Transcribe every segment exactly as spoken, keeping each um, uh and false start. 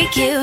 take you.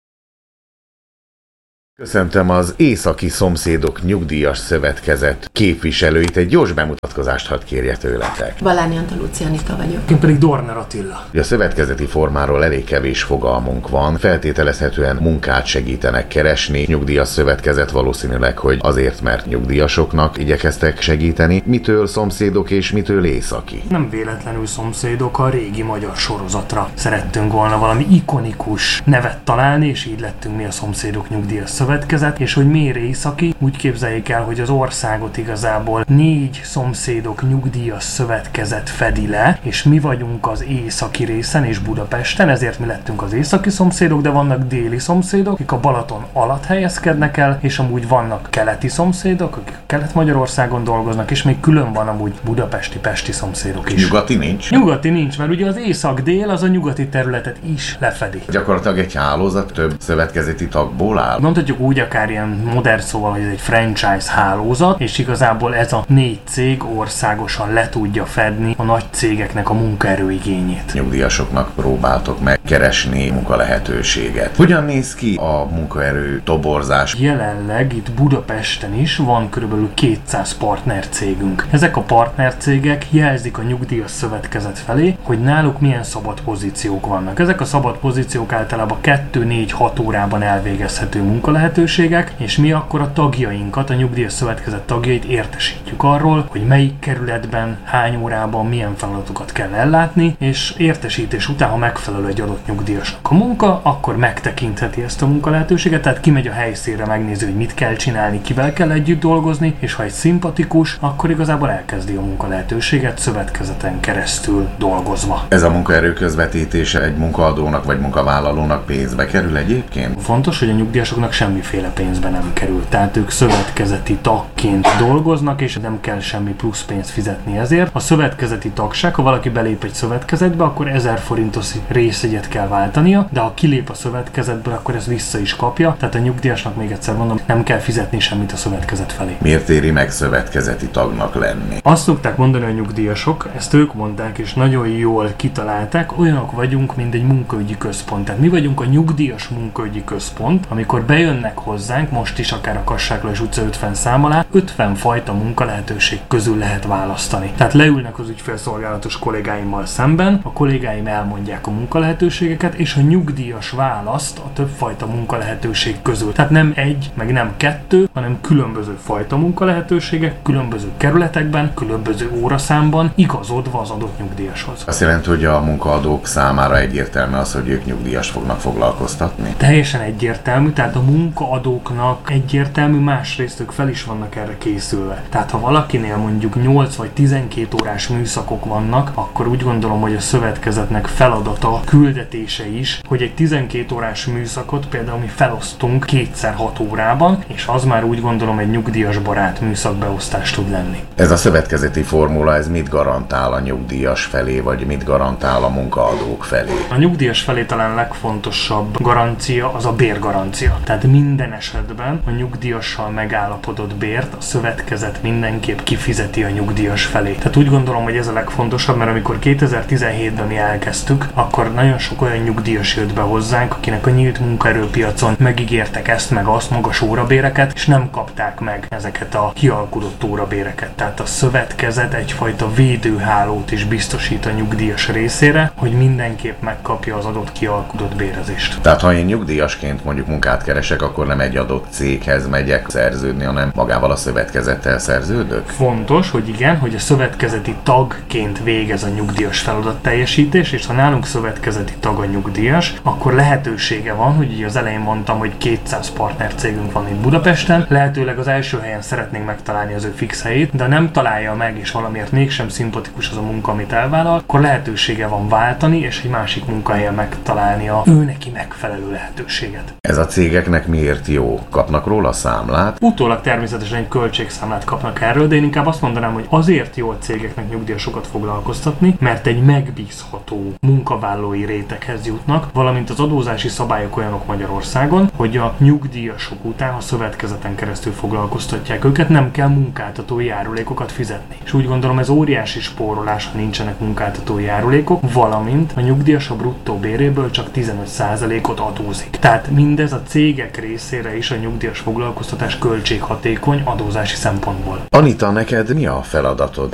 Köszöntöm az Északi Szomszédok Nyugdíjas Szövetkezet képviselőit, egy gyors bemutatkozást hadd kérje tőletek. Balányi Antal Lucianita vagyok. Én pedig Dorner Attila. A szövetkezeti formáról elég kevés fogalmunk van, feltételezhetően munkát segítenek keresni. Nyugdíjas szövetkezet valószínűleg, hogy azért, mert nyugdíjasoknak igyekeztek segíteni. Mitől szomszédok és mitől északi? Nem véletlenül szomszédok, a régi magyar sorozatra szerettünk volna valami ikonikus nevet találni, és így lettünk mi a Szomszédok Nyugdíjas Szövetkezet, és hogy miért északi, úgy képzeljék el, hogy az országot igazából négy szomszédok nyugdíjas szövetkezet fedi le, és mi vagyunk az északi részen és Budapesten, ezért mi lettünk az északi szomszédok, de vannak déli szomszédok, akik a Balaton alatt helyezkednek el, és amúgy vannak keleti szomszédok, akik Kelet-Magyarországon dolgoznak, és még külön van amúgy budapesti, pesti szomszédok is. Nyugati nincs? Nyugati nincs, mert ugye az észak-dél az a nyugati területet is lefedi. Gyakorlatilag egy hálózat több szövetkezeti tagból áll. Mondhatjuk úgy akár ilyen modern szóval, hogy ez egy franchise hálózat, és igazából ez a négy cég országosan le tudja fedni a nagy cégeknek a munkaerőigényét. Nyugdíjasoknak próbáltok megkeresni munkalehetőséget. Hogyan néz ki a munkaerő toborzás? Jelenleg itt Budapesten is van körülbelül kétszáz partnercégünk. Ezek a partnercégek jelzik a nyugdíjas szövetkezet felé, hogy náluk milyen szabad pozíciók vannak. Ezek a szabad pozíciók általában kettő-négy-hat órában elvégezhető munkalehetőségek, és mi akkor a tagjainkat, a nyugdíjas szövetkezet tagjait értesítjük arról, hogy melyik kerületben, hány órában milyen feladatokat kell ellátni, és értesítés után, ha megfelelő egy adott nyugdíjasnak a munka, akkor megtekintheti ezt a munkalehetőséget, tehát kimegy a helyszínre, megnézi, hogy mit kell csinálni, kivel kell együtt dolgozni, és ha egy szimpatikus, akkor igazából elkezdi a munkalehetőséget szövetkezeten keresztül dolgozva. Ez a munkaerő közvetítése egy munkaadónak vagy munkavállalónak pénzbe kerül egyébként? Fontos, hogy a nyugdíjasoknak semmiféle pénzbe nem kerül. Tehát ők szövetkezeti tagként dolgoznak, és nem kell semmi plusz pénzt fizetni ezért. A szövetkezeti tagság, ha valaki belép egy szövetkezetbe, akkor ezer forintos részjegyet kell váltania, de ha kilép a szövetkezetből, akkor ezt vissza is kapja. Tehát a nyugdíjasnak, még egyszer mondom, nem kell fizetni semmit a szövetkezet felé. Miért éri meg szövetkezeti tagnak lenni? Azt szokták mondani a nyugdíjasok, ezt ők mondták, és nagyon jól kitalálták, olyanok vagyunk, mint egy munkaügyi központ. Tehát mi vagyunk a nyugdíjas munkaügyi központ, amikor bejönnek hozzánk, most is akár a Kassák-Lajos utca ötven szám alá, ötven fajta munkalehetőség közül lehet választani. Tehát leülnek az ügyfélszolgálatos kollégáimmal szemben, a kollégáim elmondják a munkalehetőségeket, és a nyugdíjas választ a többfajta munkalehetőség közül. Tehát nem egy, meg nem kettő, hanem különböző fajta munkalehetőségek, különböző kerületekben, különböző óraszámban, igazodva az adott nyugdíjashoz. Azt jelenti, hogy a munkaadók számára egyértelmű az, hogy ők nyugdíjas fognak foglalkoztatni? Teljesen egyértelmű, tehát a munkaadóknak egyértelmű, másrészt ők fel is vannak erre készülve. Tehát ha valakinél mondjuk nyolc vagy tizenkét órás műszakok vannak, akkor úgy gondolom, hogy a szövetkezetnek feladata, küldetése is, hogy egy tizenkét órás műszakot például mi felosztunk kétszer hat órában, és az már úgy gondolom egy nyugdíjas barát műszakbeosztás tud lenni. Ez a szövetkezeti formula, ez mit garantál a nyugdíjas felé, vagy mit garantál a munkaadók felé? A nyugdíjas felé talán legfontosabb garancia az a bérgarancia. Tehát minden esetben a nyugdíjassal megállapodott bért a szövetkezet mindenképp kifizeti a nyugdíjas felé. Tehát úgy gondolom, hogy ez a legfontosabb, mert amikor kétezer-tizenhétben mi elkezdtük, akkor nagyon sok olyan nyugdíjas jött be hozzánk, akinek a nyílt munkaerőpiacon megígértek ezt meg azt, magas órabéreket, és nem kapták meg ezeket a kialkudott órabéreket. Tehát a szövetkezet egyfajta védőhálót is biztosít a nyugdíjas részére, hogy mindenképp megkapja az adott kialkudott bérezést. Tehát ha én nyugdíjasként mondjuk munkát keresek, akkor nem egy adott céghez megyek szerződni, hanem magával a szövetkezettel szerződök? Fontos, hogy igen, hogy a szövetkezeti tagként végez a nyugdíjas feladatteljesítés, és ha nálunk szövetkezeti tag a nyugdíjas, akkor lehetősége van, hogy így az elején mondtam, hogy kétszáz partnercégünk van itt Budapesten, lehetőleg az első helyen szeretnénk megtalálni az ő fix helyét, de nem találja meg, és valamiért mégsem szimpatikus az a munka, amit elvállal, akkor lehetősége van váltani, és egy másik munkahelyen megtalálni a ő neki megfelelő lehetőséget. Ez a cégeknek miért jó? Kapnak róla számlát? Utólag természetesen egy költségszámlát kapnak erről, de én inkább azt mondanám, hogy azért jó a cégeknek nyugdíjasokat foglalkoztatni, mert egy megbízható munkavállalói réteghez jutnak, valamint az adózási szabályok olyanok Magyarországon, hogy a nyugdíjasok után, ha szövetkezeten keresztül foglalkoztatják őket, nem kell munkáltatói járulékokat fizetni. És úgy gondolom, ez óriási spórolás, ha nincsenek munkáltatói járulékok, valamint a nyugdíjas a bruttó béréből csak tizenöt százalékot adózik. Tehát mindez a cégek részére is a nyugdíjas foglalkoztatás költséghatékony adózási szempontból. Anita, neked mi a feladatod